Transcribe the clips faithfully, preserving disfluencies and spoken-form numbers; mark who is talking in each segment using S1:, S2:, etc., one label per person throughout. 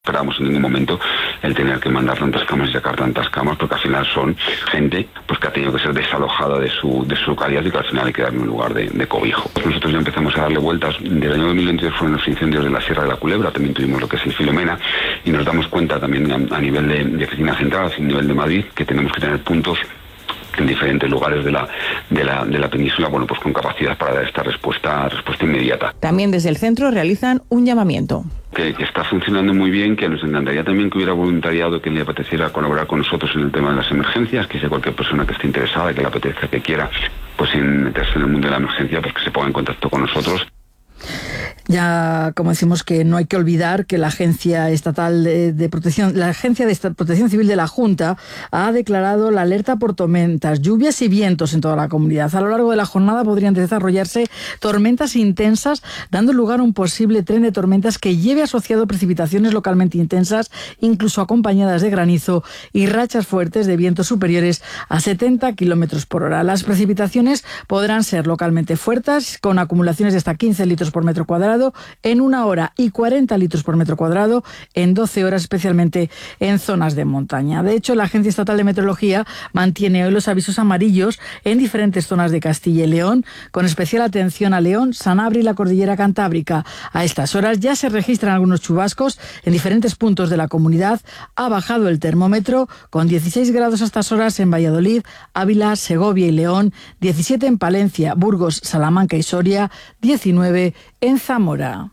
S1: Esperamos en ningún momento el tener que mandar tantas camas y sacar tantas camas, porque al final son gente pues que ha tenido que ser desalojada de su de su localidad y que al final hay que darle un lugar de, de cobijo. Nosotros ya empezamos a darle vueltas. Desde el año dos mil veintidós fueron los incendios de la Sierra de la Culebra, también tuvimos lo que es el Filomena, y nos damos cuenta también a, a nivel de, de oficina central, a nivel de Madrid, que tenemos que tener puntos en diferentes lugares de la, de la de la península, bueno, pues con capacidad para dar esta respuesta respuesta inmediata.
S2: También desde el centro realizan un llamamiento.
S1: Que, que está funcionando muy bien, que nos encantaría también que hubiera voluntariado, que le apeteciera colaborar con nosotros en el tema de las emergencias, que sea cualquier persona que esté interesada, que le apetezca, que quiera, pues en meterse en el mundo de la emergencia, pues que se ponga en contacto con nosotros.
S3: Ya, como decimos, que no hay que olvidar que la Agencia Estatal de, de Protección, la Agencia de Protección Civil de la Junta ha declarado la alerta por tormentas, lluvias y vientos en toda la comunidad. A lo largo de la jornada podrían desarrollarse tormentas intensas, dando lugar a un posible tren de tormentas que lleve asociado precipitaciones localmente intensas, incluso acompañadas de granizo y rachas fuertes de vientos superiores a setenta kilómetros por hora. Las precipitaciones podrán ser localmente fuertes, con acumulaciones de hasta quince litros por metro cuadrado en una hora y cuarenta litros por metro cuadrado en doce horas, especialmente en zonas de montaña. De hecho, la Agencia Estatal de Meteorología mantiene hoy los avisos amarillos en diferentes zonas de Castilla y León, con especial atención a León, Sanabria y la Cordillera Cantábrica. A estas horas ya se registran algunos chubascos en diferentes puntos de la comunidad. Ha bajado el termómetro con dieciséis grados a estas horas en Valladolid, Ávila, Segovia y León, diecisiete en Palencia, Burgos, Salamanca y Soria, diecinueve en Zamora.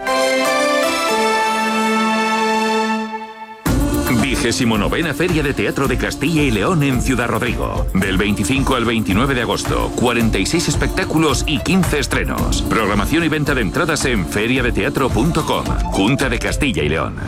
S4: Vigésimo novena Feria de Teatro de Castilla y León en Ciudad Rodrigo. Del veinticinco al veintinueve de agosto, cuarenta y seis espectáculos y quince estrenos. Programación y venta de entradas en feria de teatro punto com. Junta de Castilla y León.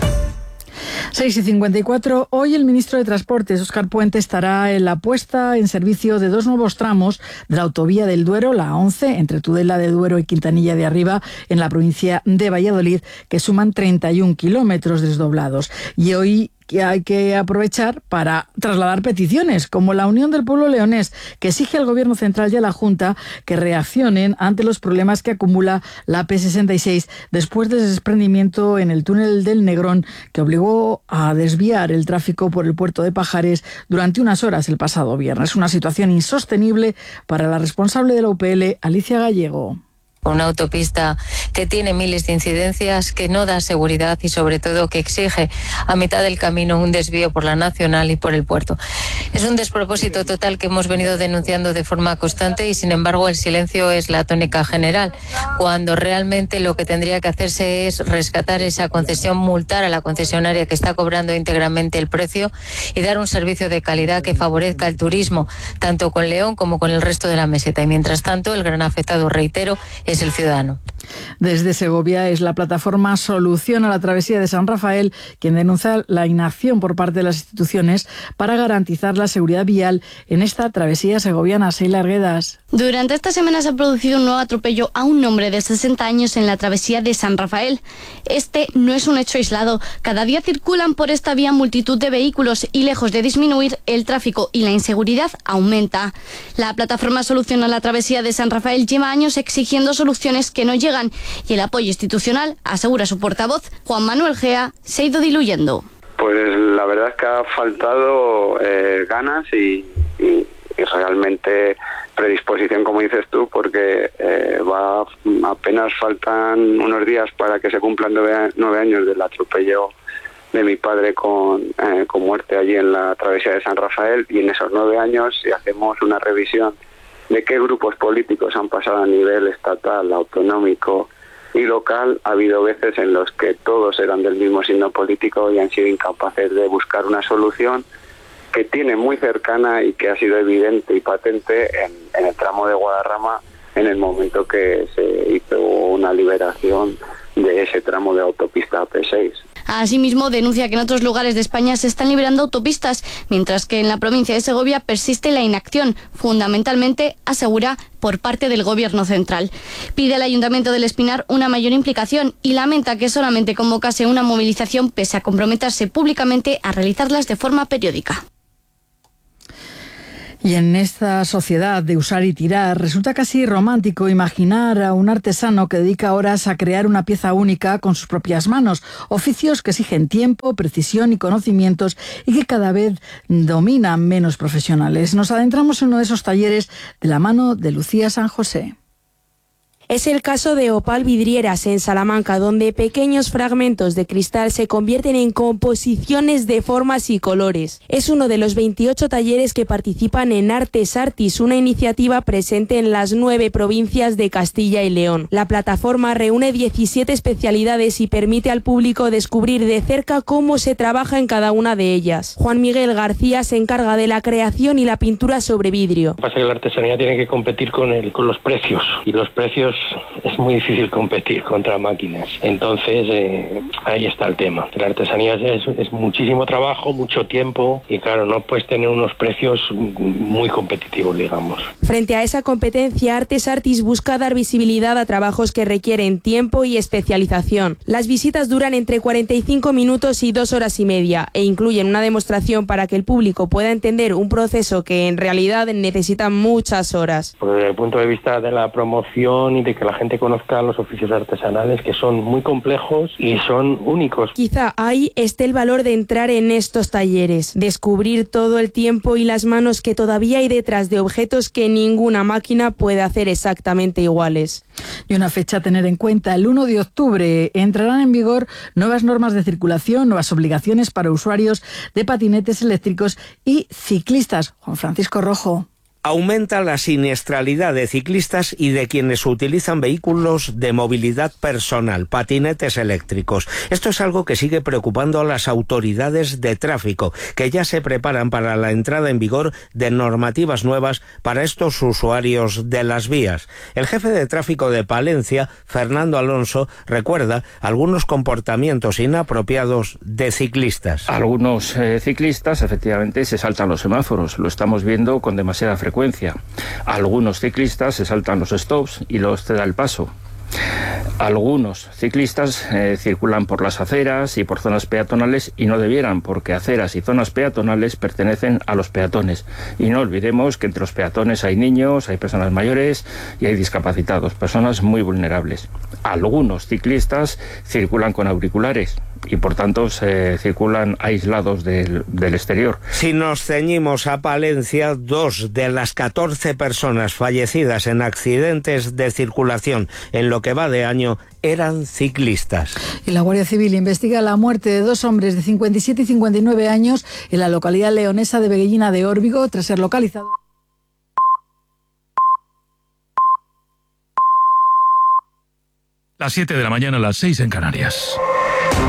S3: seis y cincuenta y cuatro. Hoy el ministro de Transportes, Óscar Puente, estará en la puesta en servicio de dos nuevos tramos de la autovía del Duero, la once, entre Tudela de Duero y Quintanilla de Arriba, en la provincia de Valladolid, que suman treinta y un kilómetros desdoblados. Y hoy que hay que aprovechar para trasladar peticiones, como la Unión del Pueblo Leonés, que exige al Gobierno Central y a la Junta que reaccionen ante los problemas que acumula la P sesenta y seis después del desprendimiento en el túnel del Negrón, que obligó a desviar el tráfico por el puerto de Pajares durante unas horas el pasado viernes. Una situación insostenible para la responsable de la U P L, Alicia Gallego.
S5: Una autopista que tiene miles de incidencias, que no da seguridad y sobre todo que exige a mitad del camino un desvío por la Nacional y por el puerto. Es un despropósito total que hemos venido denunciando de forma constante y sin embargo el silencio es la tónica general, cuando realmente lo que tendría que hacerse es rescatar esa concesión, multar a la concesionaria que está cobrando íntegramente el precio y dar un servicio de calidad que favorezca el turismo, tanto con León como con el resto de la meseta. Y mientras tanto, el gran afectado, reitero, es el ciudadano.
S3: Desde Segovia es la plataforma Solución a la Travesía de San Rafael quien denuncia la inacción por parte de las instituciones para garantizar la seguridad vial en esta travesía segoviana. Seila Arguedas.
S6: Durante esta semana se ha producido un nuevo atropello a un hombre de sesenta años en la travesía de San Rafael. Este no es un hecho aislado. Cada día circulan por esta vía multitud de vehículos y lejos de disminuir, el tráfico y la inseguridad aumenta. La plataforma Solución a la Travesía de San Rafael lleva años exigiendo soluciones que no llegan y el apoyo institucional, asegura su portavoz, Juan Manuel Gea, se ha ido diluyendo.
S7: Pues la verdad es que ha faltado eh, ganas y, y, y realmente predisposición, como dices tú, porque eh, va apenas faltan unos días para que se cumplan nueve, nueve años del atropello de mi padre con, eh, con muerte allí en la travesía de San Rafael, y en esos nueve años, si hacemos una revisión de qué grupos políticos han pasado a nivel estatal, autonómico y local, ha habido veces en los que todos eran del mismo signo político y han sido incapaces de buscar una solución que tiene muy cercana y que ha sido evidente y patente en, en el tramo de Guadarrama en el momento que se hizo una liberación de ese tramo de autopista A P seis.
S6: Asimismo, denuncia que en otros lugares de España se están liberando autopistas, mientras que en la provincia de Segovia persiste la inacción, fundamentalmente, asegura, por parte del Gobierno central. Pide al Ayuntamiento del Espinar una mayor implicación y lamenta que solamente convocase una movilización pese a comprometerse públicamente a realizarlas de forma periódica.
S3: Y en esta sociedad de usar y tirar, resulta casi romántico imaginar a un artesano que dedica horas a crear una pieza única con sus propias manos, oficios que exigen tiempo, precisión y conocimientos y que cada vez dominan menos profesionales. Nos adentramos en uno de esos talleres de la mano de Lucía San José.
S8: Es el caso de Opal Vidrieras en Salamanca, donde pequeños fragmentos de cristal se convierten en composiciones de formas y colores. Es uno de los veintiocho talleres que participan en Artes Artis, una iniciativa presente en las nueve provincias de Castilla y León. La plataforma reúne diecisiete especialidades y permite al público descubrir de cerca cómo se trabaja en cada una de ellas. Juan Miguel García se encarga de la creación y la pintura sobre vidrio.
S9: Pasa que la artesanía tiene que competir con el, con los precios, y los precios es muy difícil competir contra máquinas. Entonces, eh, ahí está el tema. La artesanía es, es muchísimo trabajo, mucho tiempo, y claro, no puedes tener unos precios muy competitivos, digamos.
S8: Frente a esa competencia, Artes Artis busca dar visibilidad a trabajos que requieren tiempo y especialización. Las visitas duran entre cuarenta y cinco minutos y dos horas y media, e incluyen una demostración para que el público pueda entender un proceso que en realidad necesita muchas horas.
S9: Pues desde el punto de vista de la promoción y de que la gente conozca los oficios artesanales, que son muy complejos y son únicos.
S8: Quizá ahí esté el valor de entrar en estos talleres, descubrir todo el tiempo y las manos que todavía hay detrás de objetos que ninguna máquina puede hacer exactamente iguales.
S3: Y una fecha a tener en cuenta: el uno de octubre entrarán en vigor nuevas normas de circulación, nuevas obligaciones para usuarios de patinetes eléctricos y ciclistas. Juan Francisco Rojo.
S10: Aumenta la siniestralidad de ciclistas y de quienes utilizan vehículos de movilidad personal, patinetes eléctricos. Esto es algo que sigue preocupando a las autoridades de tráfico, que ya se preparan para la entrada en vigor de normativas nuevas para estos usuarios de las vías. El jefe de tráfico de Palencia, Fernando Alonso, recuerda algunos comportamientos inapropiados de ciclistas.
S11: Algunos eh, ciclistas efectivamente se saltan los semáforos, lo estamos viendo con demasiada frecuencia. Algunos ciclistas se saltan los stops y los ceda el paso. Algunos ciclistas eh, circulan por las aceras y por zonas peatonales y no debieran, porque aceras y zonas peatonales pertenecen a los peatones. Y no olvidemos que entre los peatones hay niños, hay personas mayores y hay discapacitados, personas muy vulnerables. Algunos ciclistas circulan con auriculares y por tanto se circulan aislados del, del exterior.
S10: Si nos ceñimos a Palencia, dos de las catorce personas fallecidas en accidentes de circulación en lo que va de año eran ciclistas.
S3: Y la Guardia Civil investiga la muerte de dos hombres de cincuenta y siete y cincuenta y nueve años en la localidad leonesa de Veguellina de Órbigo tras ser localizado.
S12: Las siete de la mañana, las seis en Canarias.